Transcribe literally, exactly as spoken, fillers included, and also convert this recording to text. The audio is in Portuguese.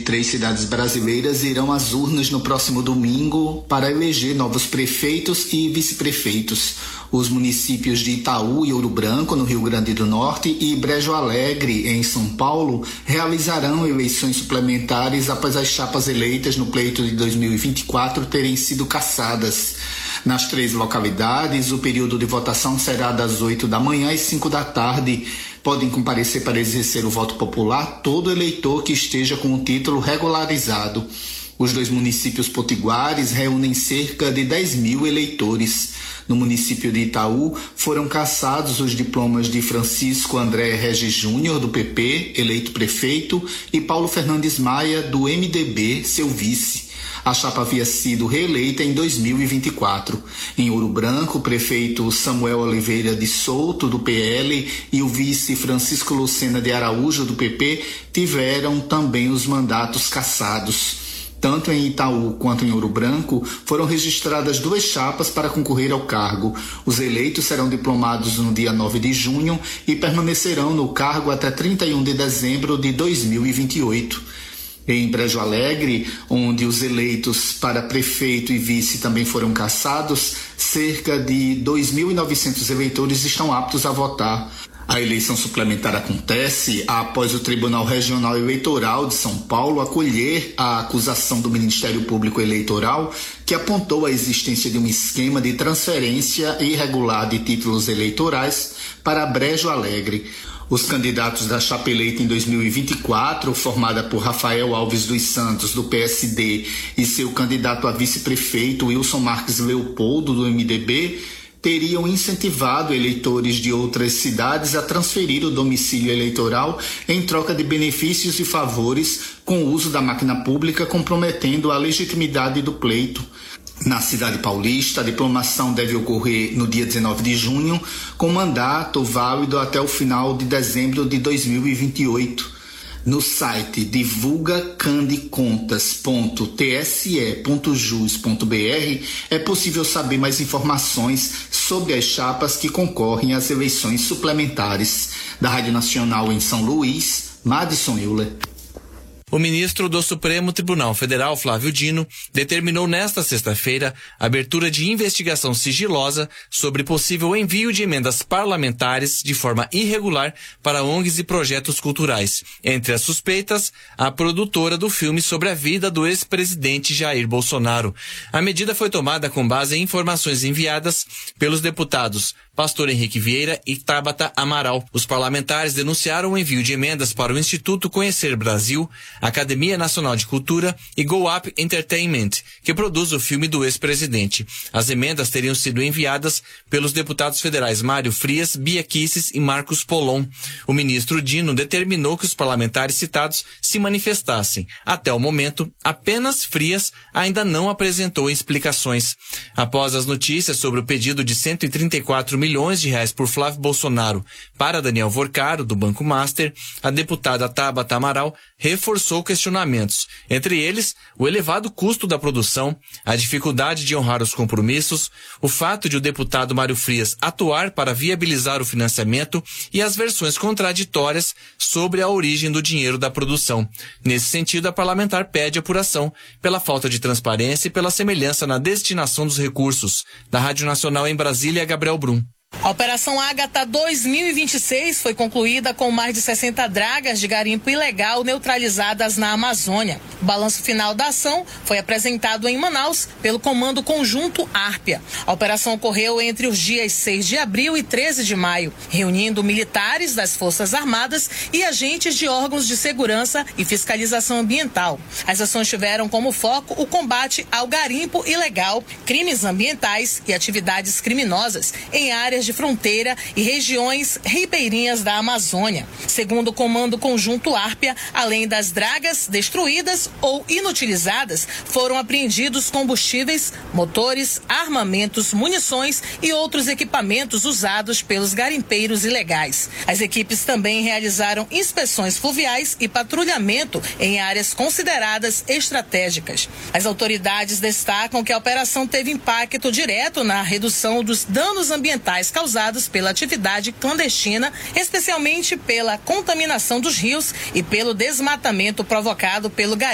três cidades brasileiras irão às urnas no próximo domingo para eleger novos prefeitos e vice-prefeitos. Os municípios de Itaú e Ouro Branco, no Rio Grande do Norte, e Brejo Alegre, em São Paulo, realizarão eleições suplementares após as chapas eleitas no pleito de dois mil e vinte e quatro terem sido cassadas. Nas três localidades, o período de votação será das oito da manhã às cinco da tarde. Podem comparecer para exercer o voto popular todo eleitor que esteja com o título regularizado. Os dois municípios potiguares reúnem cerca de dez mil eleitores. No município de Itaú, foram cassados os diplomas de Francisco André Regis Júnior, do P P, eleito prefeito, e Paulo Fernandes Maia, do M D B, seu vice. A chapa havia sido reeleita em dois mil e vinte e quatro. Em Ouro Branco, o prefeito Samuel Oliveira de Souto, do P L, e o vice Francisco Lucena de Araújo, do P P, tiveram também os mandatos cassados. Tanto em Itaú quanto em Ouro Branco, foram registradas duas chapas para concorrer ao cargo. Os eleitos serão diplomados no dia nove de junho e permanecerão no cargo até trinta e um de dezembro de dois mil e vinte e oito. Em Brejo Alegre, onde os eleitos para prefeito e vice também foram cassados, cerca de dois mil e novecentos eleitores estão aptos a votar. A eleição suplementar acontece após o Tribunal Regional Eleitoral de São Paulo acolher a acusação do Ministério Público Eleitoral, que apontou a existência de um esquema de transferência irregular de títulos eleitorais para Brejo Alegre. Os candidatos da chapa eleita em dois mil e vinte e quatro, formada por Rafael Alves dos Santos, do P S D, e seu candidato a vice-prefeito, Wilson Marques Leopoldo, do M D B, teriam incentivado eleitores de outras cidades a transferir o domicílio eleitoral em troca de benefícios e favores com o uso da máquina pública, comprometendo a legitimidade do pleito. Na cidade paulista, a diplomação deve ocorrer no dia dezenove de junho, com mandato válido até o final de dezembro de dois mil e vinte e oito. No site divulga cande contas ponto t s e ponto jus ponto b r é possível saber mais informações sobre as chapas que concorrem às eleições suplementares. Da Rádio Nacional em São Luís, Madison Euler. O ministro do Supremo Tribunal Federal, Flávio Dino, determinou nesta sexta-feira a abertura de investigação sigilosa sobre possível envio de emendas parlamentares de forma irregular para O N Gs e projetos culturais. Entre as suspeitas, a produtora do filme sobre a vida do ex-presidente Jair Bolsonaro. A medida foi tomada com base em informações enviadas pelos deputados Pastor Henrique Vieira e Tabata Amaral. Os parlamentares denunciaram o envio de emendas para o Instituto Conhecer Brasil, Academia Nacional de Cultura e Go Up Entertainment, que produz o filme do ex-presidente. As emendas teriam sido enviadas pelos deputados federais Mário Frias, Bia Kicis e Marcos Polon. O ministro Dino determinou que os parlamentares citados se manifestassem. Até o momento, apenas Frias ainda não apresentou explicações. Após as notícias sobre o pedido de cento e trinta e quatro milhões de reais por Flávio Bolsonaro para Daniel Vorcaro, do Banco Master, a deputada Tabata Amaral reforçou questionamentos, entre eles o elevado custo da produção, a dificuldade de honrar os compromissos, o fato de o deputado Mário Frias atuar para viabilizar o financiamento e as versões contraditórias sobre a origem do dinheiro da produção. Nesse sentido, a parlamentar pede apuração pela falta de transparência e pela semelhança na destinação dos recursos. Da Rádio Nacional em Brasília, Gabriel Brum. A Operação Ágata dois mil e vinte e seis foi concluída com mais de sessenta dragas de garimpo ilegal neutralizadas na Amazônia. O balanço final da ação foi apresentado em Manaus pelo Comando Conjunto Árpia. A operação ocorreu entre os dias seis de abril e treze de maio, reunindo militares das Forças Armadas e agentes de órgãos de segurança e fiscalização ambiental. As ações tiveram como foco o combate ao garimpo ilegal, crimes ambientais e atividades criminosas em áreas de fronteira e regiões ribeirinhas da Amazônia. Segundo o Comando Conjunto Árpia, além das dragas destruídas ou inutilizadas, foram apreendidos combustíveis, motores, armamentos, munições e outros equipamentos usados pelos garimpeiros ilegais. As equipes também realizaram inspeções fluviais e patrulhamento em áreas consideradas estratégicas. As autoridades destacam que a operação teve impacto direto na redução dos danos ambientais causados pela atividade clandestina, especialmente pela contaminação dos rios e pelo desmatamento provocado pelo garimpo.